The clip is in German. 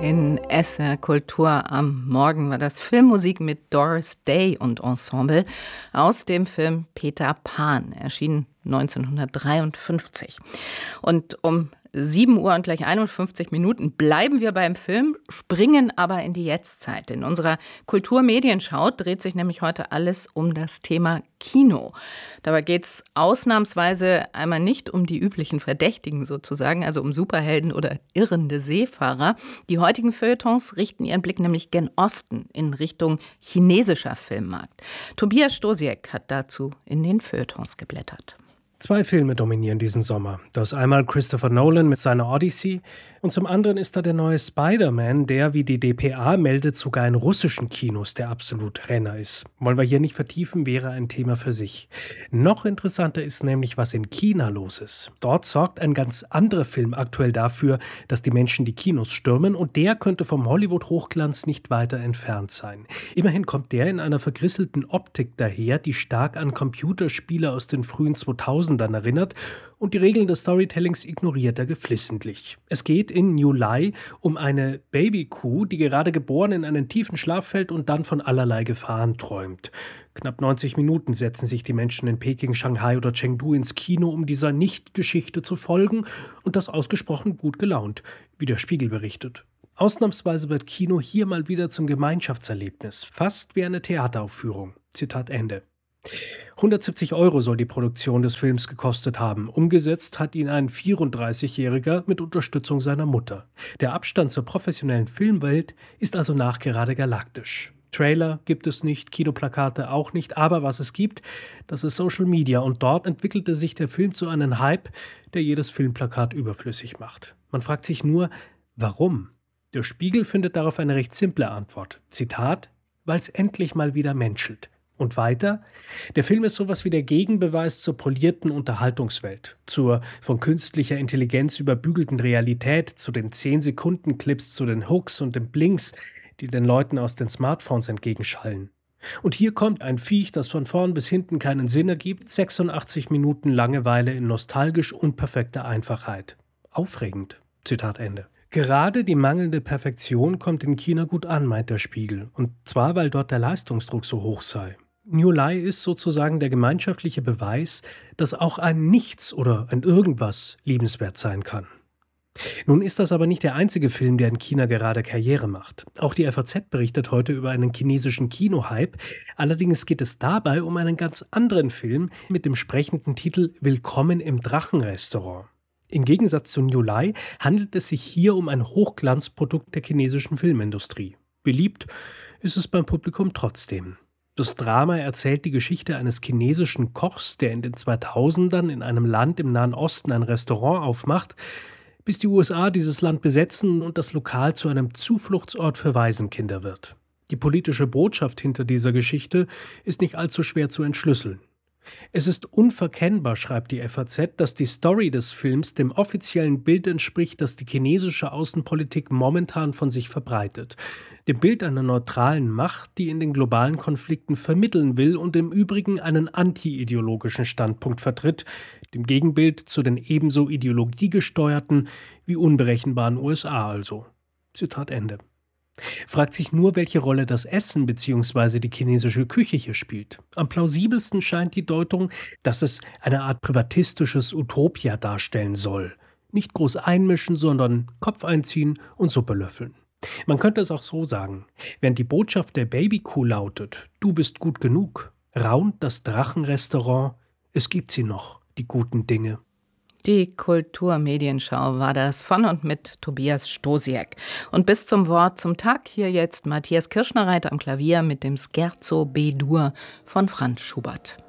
In SR Kultur am Morgen war das Filmmusik mit Doris Day und Ensemble aus dem Film Peter Pan, erschienen 1953. Und um 7 Uhr und gleich 51 Minuten bleiben wir beim Film, springen aber in die Jetztzeit. In unserer Kulturmedienschau dreht sich nämlich heute alles um das Thema Kino. Dabei geht es ausnahmsweise einmal nicht um die üblichen Verdächtigen sozusagen, also um Superhelden oder irrende Seefahrer. Die heutigen Feuilletons richten ihren Blick nämlich gen Osten in Richtung chinesischer Filmmarkt. Tobias Stosiek hat dazu in den Feuilletons geblättert. 2 Filme dominieren diesen Sommer. Da ist einmal Christopher Nolan mit seiner Odyssey und zum anderen ist da der neue Spider-Man, der, wie die dpa meldet, sogar in russischen Kinos der absolute Renner ist. Wollen wir hier nicht vertiefen, wäre ein Thema für sich. Noch interessanter ist nämlich, was in China los ist. Dort sorgt ein ganz anderer Film aktuell dafür, dass die Menschen die Kinos stürmen und der könnte vom Hollywood-Hochglanz nicht weiter entfernt sein. Immerhin kommt der in einer vergrisselten Optik daher, die stark an Computerspiele aus den frühen 2000ern erinnert und die Regeln des Storytellings ignoriert er geflissentlich. Es geht in New Lai um eine Babykuh, die gerade geboren in einen tiefen Schlaf fällt und dann von allerlei Gefahren träumt. Knapp 90 Minuten setzen sich die Menschen in Peking, Shanghai oder Chengdu ins Kino, um dieser Nicht-Geschichte zu folgen und das ausgesprochen gut gelaunt, wie der Spiegel berichtet. Ausnahmsweise wird Kino hier mal wieder zum Gemeinschaftserlebnis, fast wie eine Theateraufführung. Zitat Ende. 170 € soll die Produktion des Films gekostet haben. Umgesetzt hat ihn ein 34-Jähriger mit Unterstützung seiner Mutter. Der Abstand zur professionellen Filmwelt ist also nachgerade galaktisch. Trailer gibt es nicht, Kinoplakate auch nicht, aber was es gibt, das ist Social Media und dort entwickelte sich der Film zu einem Hype, der jedes Filmplakat überflüssig macht. Man fragt sich nur, warum? Der Spiegel findet darauf eine recht simple Antwort. Zitat, weil es endlich mal wieder menschelt. Und weiter, der Film ist sowas wie der Gegenbeweis zur polierten Unterhaltungswelt, zur von künstlicher Intelligenz überbügelten Realität, zu den 10-Sekunden-Clips, zu den Hooks und den Blinks, die den Leuten aus den Smartphones entgegenschallen. Und hier kommt ein Viech, das von vorn bis hinten keinen Sinn ergibt, 86 Minuten Langeweile in nostalgisch unperfekter Einfachheit. Aufregend. Zitat Ende. Gerade die mangelnde Perfektion kommt in China gut an, meint der Spiegel. Und zwar, weil dort der Leistungsdruck so hoch sei. New Lai ist sozusagen der gemeinschaftliche Beweis, dass auch ein Nichts oder ein Irgendwas liebenswert sein kann. Nun ist das aber nicht der einzige Film, der in China gerade Karriere macht. Auch die FAZ berichtet heute über einen chinesischen Kinohype. Allerdings geht es dabei um einen ganz anderen Film mit dem sprechenden Titel Willkommen im Drachenrestaurant. Im Gegensatz zu New Lai handelt es sich hier um ein Hochglanzprodukt der chinesischen Filmindustrie. Beliebt ist es beim Publikum trotzdem. Das Drama erzählt die Geschichte eines chinesischen Kochs, der in den 2000ern in einem Land im Nahen Osten ein Restaurant aufmacht, bis die USA dieses Land besetzen und das Lokal zu einem Zufluchtsort für Waisenkinder wird. Die politische Botschaft hinter dieser Geschichte ist nicht allzu schwer zu entschlüsseln. Es ist unverkennbar, schreibt die FAZ, dass die Story des Films dem offiziellen Bild entspricht, das die chinesische Außenpolitik momentan von sich verbreitet. Dem Bild einer neutralen Macht, die in den globalen Konflikten vermitteln will und im Übrigen einen anti-ideologischen Standpunkt vertritt, dem Gegenbild zu den ebenso ideologiegesteuerten wie unberechenbaren USA also. Zitat Ende. Fragt sich nur, welche Rolle das Essen bzw. die chinesische Küche hier spielt. Am plausibelsten scheint die Deutung, dass es eine Art privatistisches Utopia darstellen soll. Nicht groß einmischen, sondern Kopf einziehen und Suppe löffeln. Man könnte es auch so sagen, während die Botschaft der Babykuh lautet, du bist gut genug, raunt das Drachenrestaurant, es gibt sie noch, die guten Dinge. Die Kulturmedienschau war das von und mit Tobias Stosiek. Und bis zum Wort zum Tag hier jetzt Matthias Kirschner-Reiter am Klavier mit dem Scherzo B-Dur von Franz Schubert.